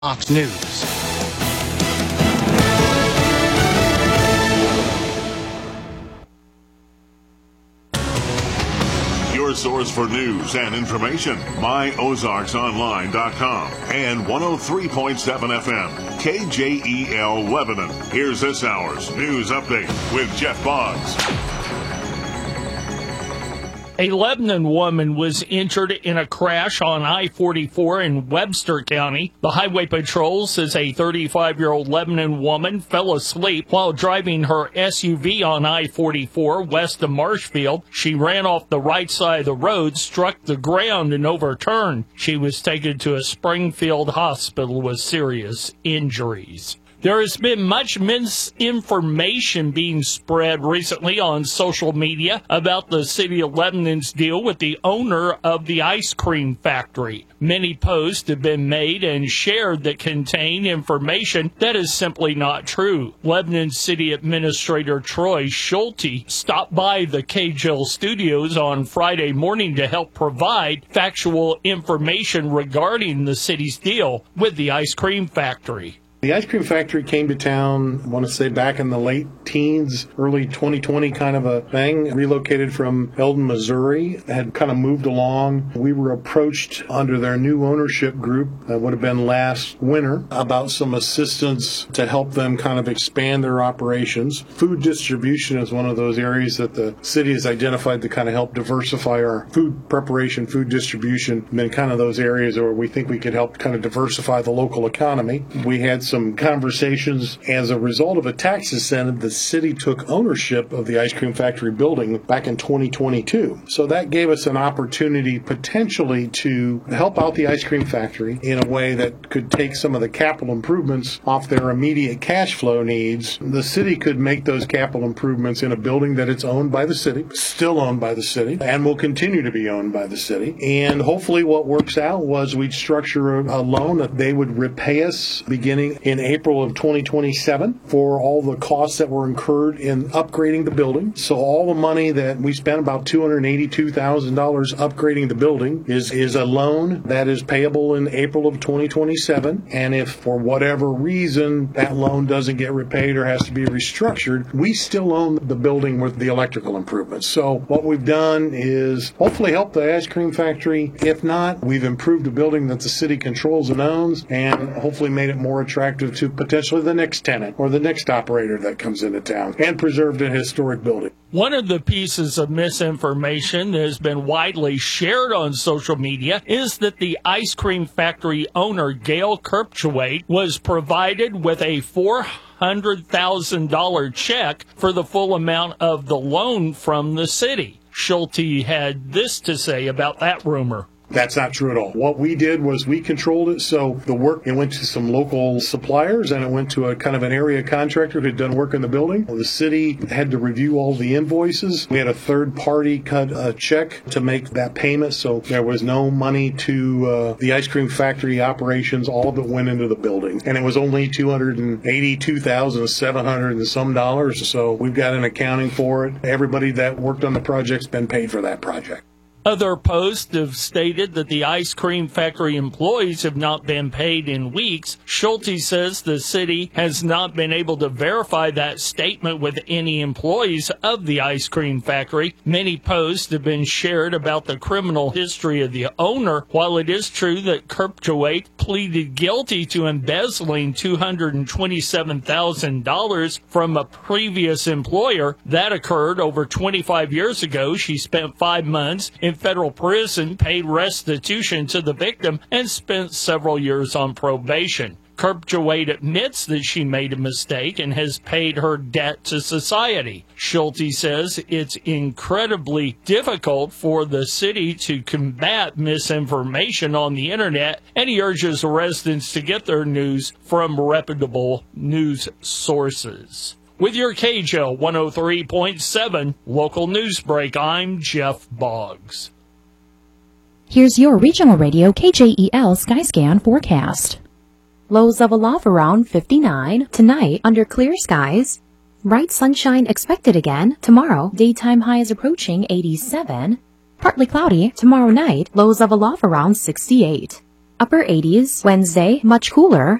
Fox News. Your source for news and information, myozarksonline.com and 103.7 FM, KJEL Lebanon. Here's this hour's news update with Jeff Boggs. A Lebanon woman was injured in a crash on I-44 in Webster County. The Highway Patrol says a 35-year-old Lebanon woman fell asleep while driving her SUV on I-44 west of Marshfield. She ran off the right side of the road, struck the ground, and overturned. She was taken to a Springfield hospital with serious injuries. There has been much misinformation being spread recently on social media about the City of Lebanon's deal with the owner of the ice cream factory. Many posts have been made and shared that contain information that is simply not true. Lebanon City Administrator Troy Schulte stopped by the KJEL studios on Friday morning to help provide factual information regarding the city's deal with the ice cream factory. The ice cream factory came to town, I want to say back in the late teens, early 2020 kind of a thing, relocated from Eldon, Missouri, had kind of moved along. We were approached under their new ownership group, that would have been last winter, about some assistance to help them kind of expand their operations. Food distribution is one of those areas that the city has identified to kind of help diversify our food preparation, food distribution, and then kind of those areas where we think we could help kind of diversify the local economy. We had some conversations. As a result of a tax incentive, the city took ownership of the ice cream factory building back in 2022. So that gave us an opportunity potentially to help out the ice cream factory in a way that could take some of the capital improvements off their immediate cash flow needs. The city could make those capital improvements in a building that it's owned by the city, still owned by the city, and will continue to be owned by the city. And hopefully what works out was we'd structure a loan that they would repay us beginning in April of 2027 for all the costs that were incurred in upgrading the building. So all the money that we spent, about $282,000 upgrading the building, is a loan that is payable in April of 2027. And if for whatever reason that loan doesn't get repaid or has to be restructured, we still own the building with the electrical improvements. So what we've done is hopefully help the ice cream factory. If not, we've improved a building that the city controls and owns and hopefully made it more attractive to potentially the next tenant or the next operator that comes into town, and preserved a historic building. One of the pieces of misinformation that has been widely shared on social media is that the ice cream factory owner, Gail Kirpchwaite, was provided with a $400,000 check for the full amount of the loan from the city. Schulte had this to say about that rumor. That's not true at all. What we did was we controlled it, so the work, it went to some local suppliers and it went to a kind of an area contractor who had done work in the building. The city had to review all the invoices. We had a third party cut a check to make that payment, so there was no money to the ice cream factory operations. All of it went into the building. And it was only $282,700 and some dollars, so we've got an accounting for it. Everybody that worked on the project's been paid for that project. Other posts have stated that the ice cream factory employees have not been paid in weeks. Schulte says the city has not been able to verify that statement with any employees of the ice cream factory. Many posts have been shared about the criminal history of the owner. While it is true that Kirpchwaite pleaded guilty to embezzling $227,000 from a previous employer, that occurred over 25 years ago. She spent 5 months in federal prison, paid restitution to the victim, and spent several years on probation. Kirpchwaite admits that she made a mistake and has paid her debt to society. Schulte says it's incredibly difficult for the city to combat misinformation on the internet, and he urges residents to get their news from reputable news sources. With your KJEL 103.7 local news break, I'm Jeff Boggs. Here's your regional radio KJEL Skyscan forecast. Lows of aloft around 59. Tonight, under clear skies. Bright sunshine expected again. Tomorrow, daytime highs approaching 87. Partly cloudy. Tomorrow night, lows of aloft around 68. upper 80s. Wednesday, much cooler,